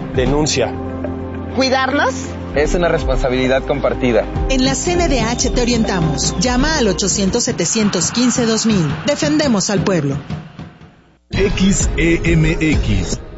denuncia. ¿Cuidarnos? Es una responsabilidad compartida. En la CNDH te orientamos. Llama al 800-715-2000. Defendemos al pueblo. XEMX